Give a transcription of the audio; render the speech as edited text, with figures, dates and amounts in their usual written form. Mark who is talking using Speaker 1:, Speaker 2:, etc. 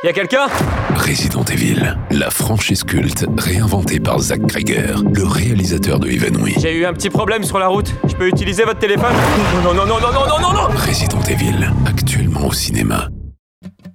Speaker 1: Y'a quelqu'un?
Speaker 2: Resident Evil, la franchise culte réinventée par Zack Cregger, le réalisateur de Even We.
Speaker 1: J'ai eu un petit problème sur la route. Je peux utiliser votre téléphone? Non, non, non, non, non, non, non, non, non!
Speaker 2: Resident Evil, actuellement au cinéma.